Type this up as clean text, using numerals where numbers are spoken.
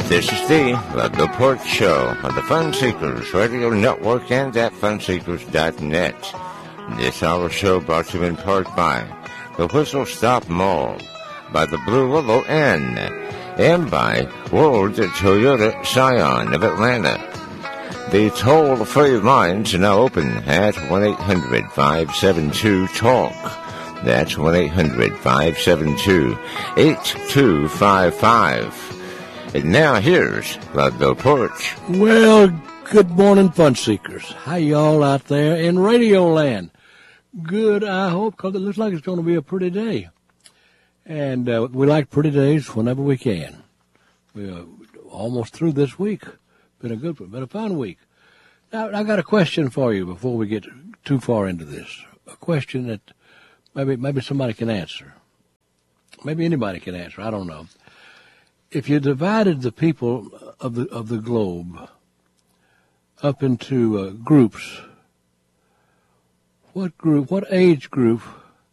This is the Port Show on the Fun Seekers Radio Network and at funseekers.net. This hour show brought to you in part by the Whistle Stop Mall, by the Blue Willow Inn, and by World Toyota Scion of Atlanta. The toll-free lines are now open at 1-800-572-TALK. That's 1-800-572-8255. And now here's the Porch. Well, good morning, Fun Seekers. How y'all out there in Radio Land? Good, I hope, because it looks like it's going to be a pretty day. And we like pretty days whenever we can. We're almost through this week. Been a fun week. Now, I got a question for you before we get too far into this. A question that maybe somebody can answer. Maybe anybody can answer. I don't know. If you divided the people of the globe up into groups, what age group